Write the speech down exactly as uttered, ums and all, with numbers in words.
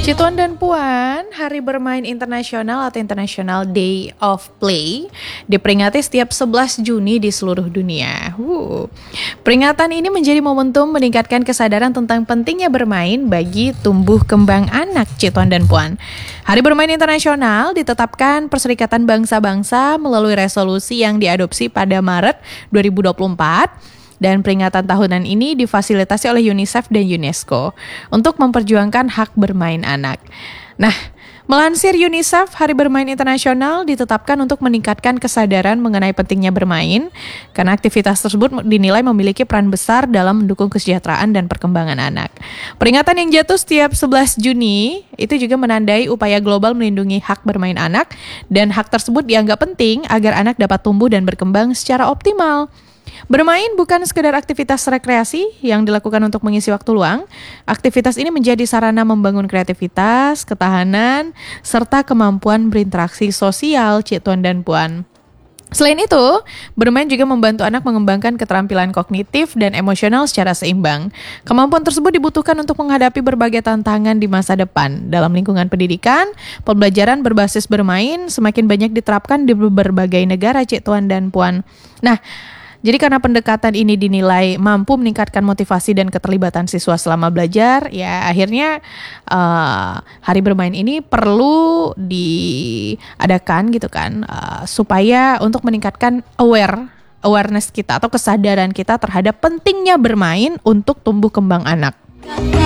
Cituan dan Puan, Hari Bermain Internasional atau International Day of Play diperingati setiap sebelas Juni di seluruh dunia. Uh. Peringatan ini menjadi momentum meningkatkan kesadaran tentang pentingnya bermain bagi tumbuh kembang anak Cituan dan Puan. Hari Bermain Internasional ditetapkan Perserikatan Bangsa-Bangsa melalui resolusi yang diadopsi pada Maret dua ribu dua puluh empat. Dan peringatan tahunan ini difasilitasi oleh UNICEF dan UNESCO untuk memperjuangkan hak bermain anak. Nah, melansir UNICEF, Hari Bermain Internasional ditetapkan untuk meningkatkan kesadaran mengenai pentingnya bermain, karena aktivitas tersebut dinilai memiliki peran besar dalam mendukung kesejahteraan dan perkembangan anak. Peringatan yang jatuh setiap sebelas Juni itu juga menandai upaya global melindungi hak bermain anak, dan hak tersebut dianggap penting agar anak dapat tumbuh dan berkembang secara optimal. Bermain bukan sekedar aktivitas rekreasi yang dilakukan untuk mengisi waktu luang. Aktivitas ini menjadi sarana membangun kreativitas, ketahanan, serta kemampuan berinteraksi sosial Cituan dan Puan. Selain itu, bermain juga membantu anak mengembangkan keterampilan kognitif dan emosional secara seimbang. Kemampuan tersebut dibutuhkan untuk menghadapi berbagai tantangan di masa depan. Dalam lingkungan pendidikan, pembelajaran berbasis bermain semakin banyak diterapkan di berbagai negara Cituan dan Puan. Nah, jadi karena pendekatan ini dinilai mampu meningkatkan motivasi dan keterlibatan siswa selama belajar, ya akhirnya uh, hari bermain ini perlu diadakan gitu kan, uh, supaya untuk meningkatkan aware, awareness kita atau kesadaran kita terhadap pentingnya bermain untuk tumbuh kembang anak.